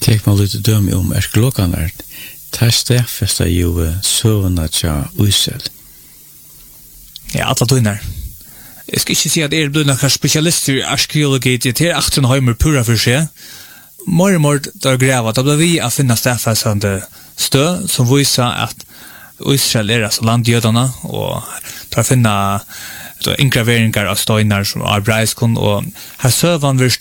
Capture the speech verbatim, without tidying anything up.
Tek man lite døme om arkeologerna. Ta stedfester jo søvnene til Israel. Ja, alle tøyner. Jeg skal ikke si at er blir noen spesialister i arkeologi til er achteren heimer pura for seg. Mer og mer der greva, da blir vi å finne stedfestende stø som viser at Israel er altså landjødene, og tar finne ingraveringer av støyner som er braiskon, og her søvann vil